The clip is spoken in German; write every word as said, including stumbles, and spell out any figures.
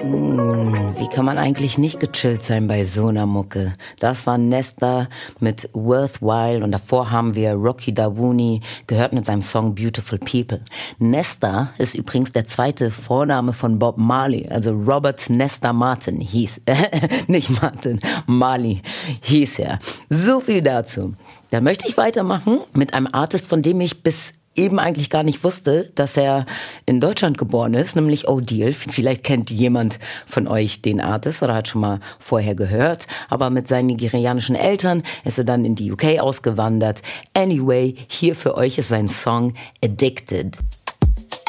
Mmh, wie kann man eigentlich nicht gechillt sein bei so einer Mucke? Das war Nesta mit Worthwhile und davor haben wir Rocky Davouni gehört mit seinem Song Beautiful People. Nesta ist übrigens der zweite Vorname von Bob Marley, also Robert Nesta Martin hieß, nicht Martin, Marley hieß er. So viel dazu. Dann möchte ich weitermachen mit einem Artist, von dem ich bis eben eigentlich gar nicht wusste, dass er in Deutschland geboren ist, nämlich O'Deal. Vielleicht kennt jemand von euch den Artist oder hat schon mal vorher gehört, aber mit seinen nigerianischen Eltern ist er dann in die U K ausgewandert. Anyway, hier für euch ist sein Song Addicted.